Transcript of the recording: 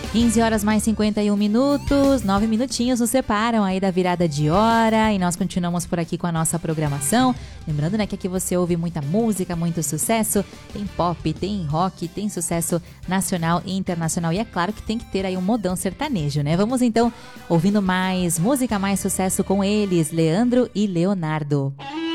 15 horas mais 51 minutos, 9 minutinhos nos separam aí da virada de hora e nós continuamos por aqui com a nossa programação. Lembrando, né, que aqui você ouve muita música, muito sucesso, tem pop, tem rock, tem sucesso nacional e internacional e é claro que tem que ter aí um modão sertanejo, né? Vamos então ouvindo mais música, mais sucesso com eles, Leandro e Leonardo.